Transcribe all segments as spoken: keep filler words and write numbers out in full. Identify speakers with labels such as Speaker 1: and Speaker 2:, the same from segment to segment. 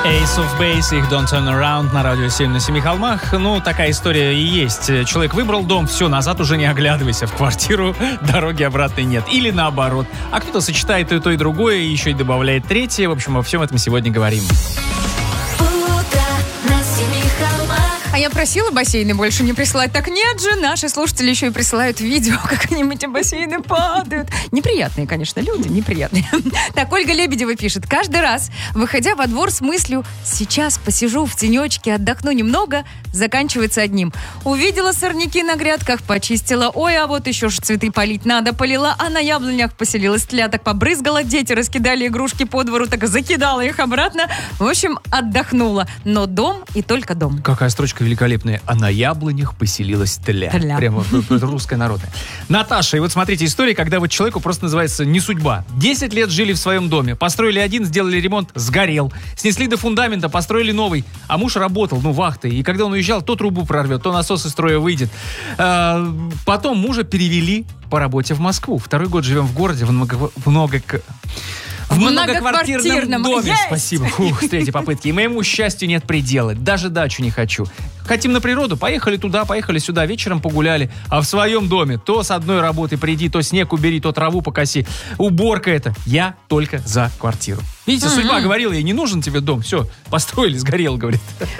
Speaker 1: Ace of Base, их Don't Turn Around на радио семь на семи холмах. Ну, такая история и есть. Человек выбрал дом, все, назад уже не оглядывайся. В квартиру дороги обратной нет. Или наоборот. А кто-то сочетает и то, и другое, и еще и добавляет третье. В общем, во всем этом сегодня говорим.
Speaker 2: А я просила бассейны больше не присылать. Так нет же, наши слушатели еще и присылают видео, как они эти бассейны падают. Неприятные, конечно, люди, неприятные. Так, Ольга Лебедева пишет. Каждый раз, выходя во двор с мыслью «сейчас посижу в тенечке, отдохну немного», заканчивается одним. Увидела сорняки на грядках, почистила. Ой, а вот еще ж цветы полить надо. Полила, а на яблонях поселилась тля, так побрызгала. Дети раскидали игрушки по двору, так закидала их обратно. В общем, отдохнула. Но дом и только дом.
Speaker 1: Какая строчка великолепная. А на яблонях поселилась тля.
Speaker 2: Тля.
Speaker 1: Прямо русская народная. Наташа, и вот смотрите, история, когда вот человеку просто называется не судьба. Десять лет жили в своем доме. Построили один, сделали ремонт, сгорел. Снесли до фундамента, построили новый. А муж работал, ну, вахтой. И когда он уезжал, то трубу прорвет, то насос из строя выйдет. А, потом мужа перевели по работе в Москву. Второй год живем в городе, в много... много... В многоквартирном доме.
Speaker 2: Есть.
Speaker 1: Спасибо. Фух, с третьей попытки. И моему счастью нет предела. Даже дачу не хочу. Хотим на природу? Поехали туда, поехали сюда. Вечером погуляли. А в своем доме то с одной работы приди, то снег убери, то траву покоси. Уборка это. Я только за квартиру. Видите, mm-hmm. судьба говорила ей, не нужен тебе дом. Все, построили, сгорел, говорит.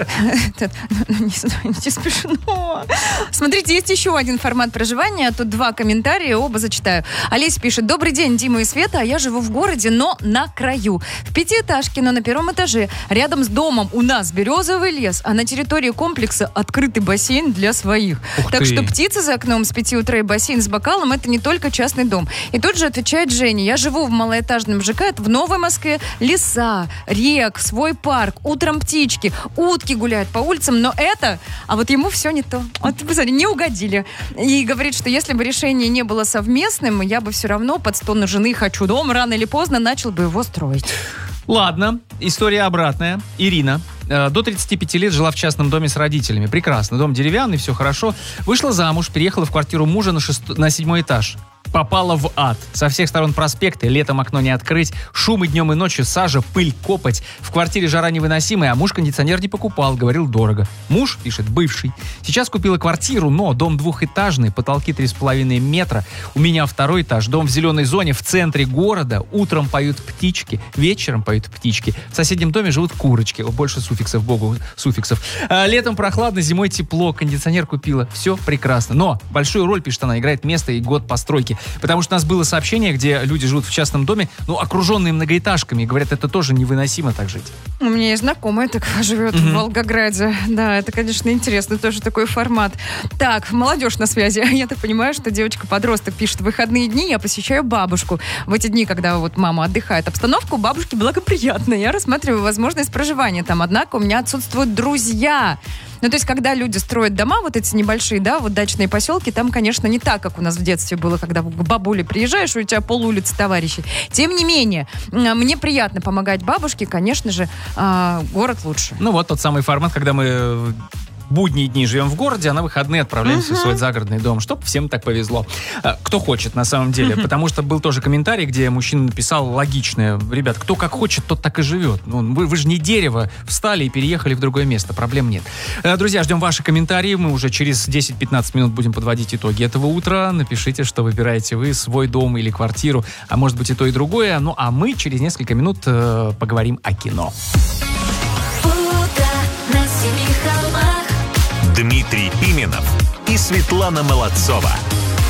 Speaker 2: Не знаю, не смешно. Смотрите, есть еще один формат проживания. Тут два комментария, оба зачитаю. Олеся пишет. Добрый день, Дима и Света. А я живу в городе, но на краю. В пятиэтажке, но на первом этаже. Рядом с домом у нас березовый лес, а на территории комплекса открытый бассейн для своих.
Speaker 1: Ух
Speaker 2: так
Speaker 1: ты.
Speaker 2: что птицы за окном с пяти утра и бассейн с бокалом — это не только частный дом. И тут же отвечает Женя. Я живу в малоэтажном ЖК, это в Новой Москве. Леса, рек, свой парк, утром птички, утки гуляют по улицам, но это, а вот ему все не то. Вот, посмотри, не угодили. И говорит, что если бы решение не было совместным, я бы все равно под стоны жены «хочу дом», рано или поздно начал бы его строить.
Speaker 1: Ладно, история обратная. Ирина. Э, до тридцати пяти лет жила в частном доме с родителями. Прекрасно. Дом деревянный, все хорошо. Вышла замуж, переехала в квартиру мужа на, шест... на седьмой этаж. Попала в ад. Со всех сторон проспекты, летом окно не открыть, шумы днем и ночью, сажа, пыль, копоть. В квартире жара невыносимая, а муж кондиционер не покупал, говорил дорого. Муж, пишет, бывший. Сейчас купила квартиру, но дом двухэтажный, потолки три с половиной метра. У меня второй этаж, дом в зеленой зоне, в центре города. Утром поют птички, вечером поют птички. В соседнем доме живут курочки. О, больше суффиксов, богу, суффиксов. А, летом прохладно, зимой тепло, кондиционер купила. Все прекрасно. Но большую роль, пишет она, играет место и год постройки. Потому что у нас было сообщение, где люди живут в частном доме, ну, окруженные многоэтажками. И говорят, это тоже невыносимо так жить.
Speaker 2: У меня есть знакомая такая живет mm-hmm. в Волгограде. Да, это, конечно, интересно, тоже такой формат. Так, молодежь на связи. Я так понимаю, что девочка-подросток пишет: в выходные дни я посещаю бабушку. В эти дни, когда вот мама отдыхает, обстановка у бабушки благоприятная. Я рассматриваю возможность проживания там. Однако у меня отсутствуют друзья. Ну, то есть, когда люди строят дома, вот эти небольшие, да, вот дачные поселки, там, конечно, не так, как у нас в детстве было, когда к бабуле приезжаешь, и у тебя полулицы товарищей. Тем не менее, мне приятно помогать бабушке, конечно же, город лучше.
Speaker 1: Ну, вот тот самый формат, когда мы будние дни живем в городе, а на выходные отправляемся uh-huh. в свой загородный дом. Чтоб всем так повезло. Кто хочет, на самом деле. Uh-huh. Потому что был тоже комментарий, где мужчина написал логичное. Ребят, кто как хочет, тот так и живет. Ну, вы, вы же не дерево. Встали и переехали в другое место. Проблем нет. Друзья, ждем ваши комментарии. Мы уже через десять-пятнадцать минут будем подводить итоги этого утра. Напишите, что выбираете вы, свой дом или квартиру. А может быть и то, и другое. Ну, а мы через несколько минут э, поговорим о кино.
Speaker 3: Дмитрий Пименов и Светлана Молодцова.